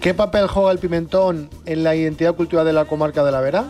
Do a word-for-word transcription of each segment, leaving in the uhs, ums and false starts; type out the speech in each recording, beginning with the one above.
¿Qué papel juega el pimentón en la identidad cultural de la comarca de la Vera?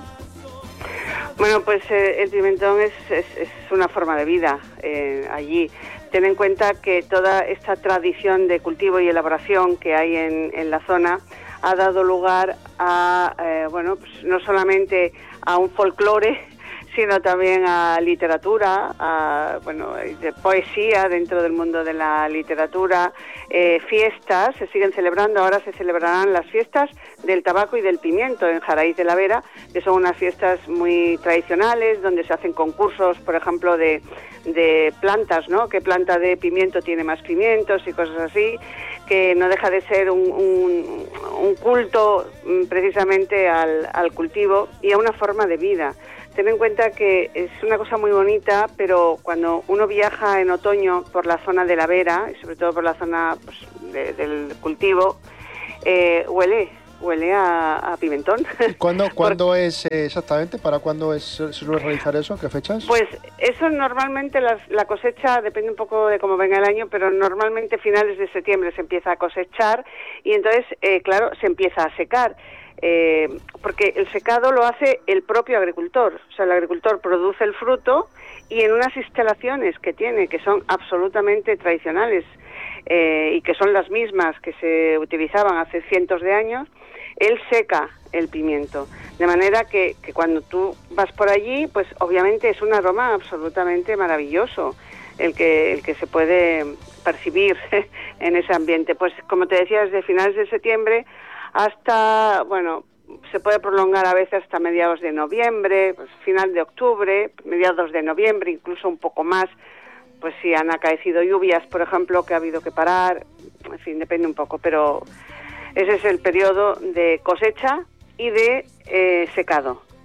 Bueno, pues eh, el pimentón es, es, es una forma de vida eh, allí. Ten en cuenta que toda esta tradición de cultivo y elaboración que hay en, en la zona ha dado lugar a, eh, bueno, pues no solamente a un folclore, sino también a literatura, a bueno, de poesía dentro del mundo de la literatura, eh, fiestas, se siguen celebrando, ahora se celebrarán las fiestas del tabaco y del pimiento en Jaraíz de la Vera, que son unas fiestas muy tradicionales, donde se hacen concursos, por ejemplo, de, de plantas, ¿no? ¿Qué planta de pimiento tiene más pimientos y cosas así? Que no deja de ser un, un, un culto precisamente al, al cultivo y a una forma de vida. Ten en cuenta que es una cosa muy bonita, pero cuando uno viaja en otoño por la zona de la Vera, y sobre todo por la zona pues, de, del cultivo, eh, huele, huele a, a pimentón. ¿Cuándo, ¿cuándo es eh, exactamente? ¿Para cuándo es, se suele realizar eso? ¿Qué fechas? Pues eso normalmente las, la cosecha depende un poco de cómo venga el año, pero normalmente finales de septiembre se empieza a cosechar y entonces, eh, claro, se empieza a secar. Eh, porque el secado lo hace el propio agricultor, o sea, el agricultor produce el fruto y en unas instalaciones que tiene, que son absolutamente tradicionales eh, y que son las mismas que se utilizaban hace cientos de años, él seca el pimiento, de manera que, que cuando tú vas por allí, pues obviamente es un aroma absolutamente maravilloso el que, el que se puede percibir en ese ambiente. Pues como te decía, desde finales de septiembre hasta, bueno, se puede prolongar a veces hasta mediados de noviembre, pues final de octubre, mediados de noviembre, incluso un poco más, pues si han acaecido lluvias, por ejemplo, que ha habido que parar, en fin, depende un poco, pero ese es el periodo de cosecha y de eh, secado.